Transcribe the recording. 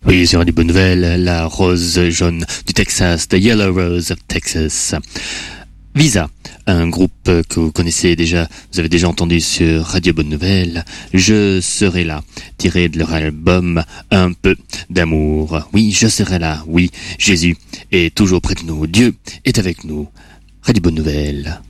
Oui, sur Radio Bonne Nouvelle, la rose jaune du Texas, The Yellow Rose of Texas. Visa, un groupe que vous connaissez déjà, vous avez déjà entendu sur Radio Bonne Nouvelle. Je serai là, tiré de leur album Un peu d'amour. Oui, je serai là, oui, Jésus est toujours près de nous, Dieu est avec nous. Radio Bonne Nouvelle.